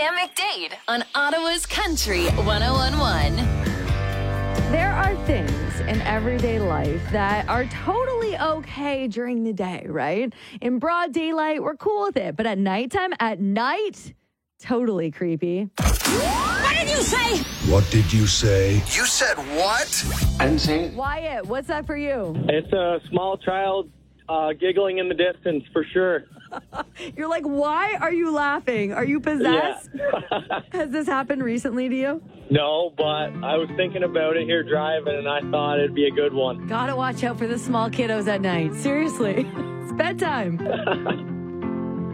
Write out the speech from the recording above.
and McDade on Ottawa's Country 1011. There are things in everyday life that are totally okay during the day, right? In broad daylight, we're cool with it. But at nighttime, totally creepy. What did you say? What did you say? You said what? I didn't say it. Wyatt, what's that for you? It's a small child giggling in the distance, for sure. You're like, why are you laughing? Are you possessed? Yeah. Has this happened recently to you? No, but I was thinking about it here driving, and I thought it'd be a good one. Gotta watch out for the small kiddos at night. Seriously. It's bedtime.